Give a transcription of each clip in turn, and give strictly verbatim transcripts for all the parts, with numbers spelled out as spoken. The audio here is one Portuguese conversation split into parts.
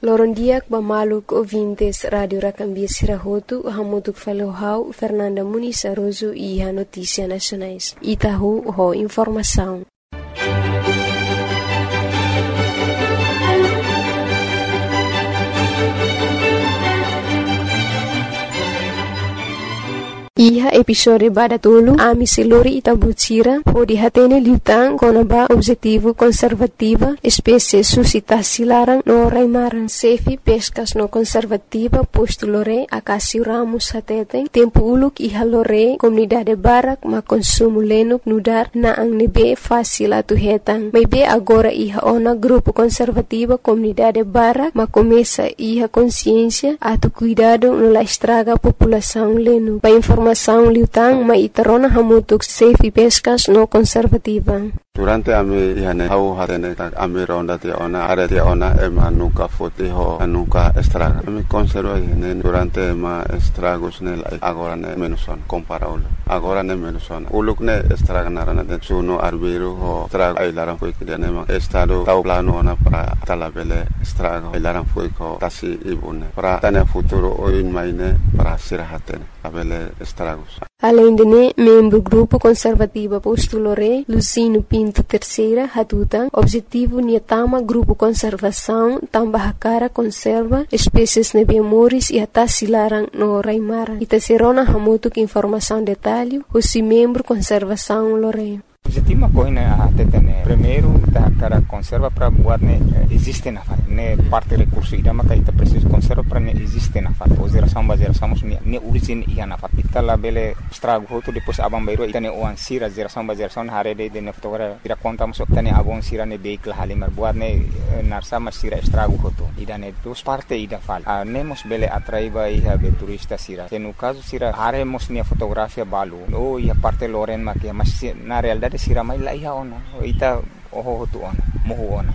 Loron diak bamaluk ouvintes Radio Racambia Sirahotu, hamutuk falohau Fernanda Muniz Aroso e a Notícia Nacionais. Itahu ho informação. Iha episode badatulu ami selori Itabutira ho dihatene liutang konaba objetivo conservativa espécie suscitasi larang no raimaran sefi pescas no conservativa posto lore akasi ramus hateten tempo uluk iha lore comunidade barak ma consumo lenuk nudar na ang nebe fácil atu hetang maybe agora iha ona grupo conservativa comunidade barak ma começa iha consciência atu cuidado no la estraga população lenu pa informação liutang ma itarona hamutuk safe pescas no conservativa. Durante ami ihane hau hatene ami ronda te ona are te ona ema nuka fote ho nuka estraga ami conserva ihane durante ema estragos nel agora ne menuson comparable agora ne menuson uluk ne estraga narana de suno arbero ho estraga ai laran foi kidane ma estado tau plano ona para talabele estraga ai laran foi ko tasi ibune para tane futuro o in maine para sirahatene abele estragos. Além de ne, membro grupo conservativa postulore Lucino Pinto Terceira Hatutan, objetivo niatama grupo conservação tambah cara conserva espécies nebemoris e atas silarang no raimara. Ita serona hamutuk informação detalhe, o membro conservação lore. Objetivo ma coisa a tetene primeiro da cara conserva para buat ne existe na fat ne parte recurso ida ma kaita preciso conserva para ne existe na fat o geração ba geração ne ne origin ia na fat ita la bele estrago hoto depois abang bairo ita ne o ansira geração ba geração hare de de ne fotogra ira conta mas tane abang sira ne vehicle halimar buat ne narsa mas sira estrago hoto ida ne dos parte ida fal a nemos bele atraiba ia be turista sira e no caso sira hare mos ne fotografia balu o ia parte loren ma que mas na realidade sira mai la iha ona ita oho hotu ona mohu ona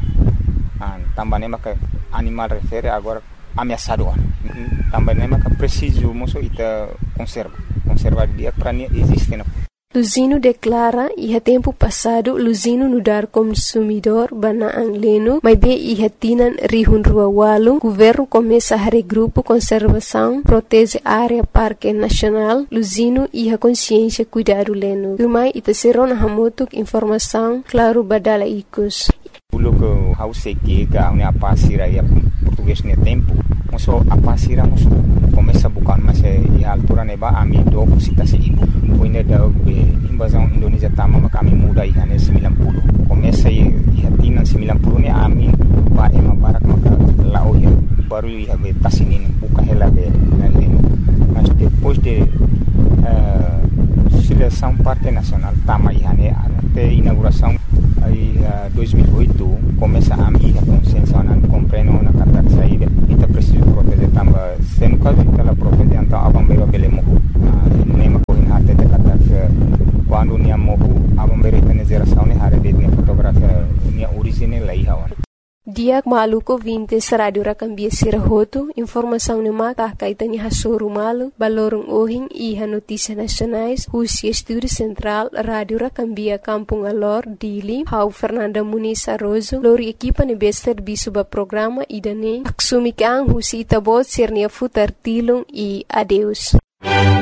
an tambane maka animal refere agora ameaçado ona tambane maka preciso moso ita conserva conserva dia para nem existe na Luzino declara iha tempo passado Luzino nudar consumidor banaan leno mas be iha tinan rihun rua walu governo começa a regrupo conservação protege área parque nacional Luzino iha consciência cuidado leno rumai ita serona hamutuk informação claro badala ikus Uluk hause que ga une apa sira ya português ne tempo moso apa sira moso começa bukan mas e altura neba ami do cita se ibu poine da be invasão Indonesia tama maka ami muda ihane sembilan puluh começa e hatinan sembilan puluh ne ami ba ema barak maka lao ya baru iha be tasinin buka hela be nalin mas depois de uh, seleção parte nacional tama ihane até inauguração aí uh, dois mil e oito começa a minha consciência na compreendo na carta de saída e tá preciso proteger também se no caso que ela protege então a bombeira bele morro nem uma coisa até de carta quando nia morro a bombeira tem geração ne hare de fotografia nia original lá ia Diak maluko vintes Radio Racambia Sirahotu, informação ne mata kaitan iha soru malu, balorong ohing iha notícia nacionais, husi estúdio central Radio Racambia Kampung Alor, Dili, hau Fernanda Muniz Aroso, lori equipa ne bester bisuba programa idane, aksumi kang husi itabot sirnia futar tilung e adeus.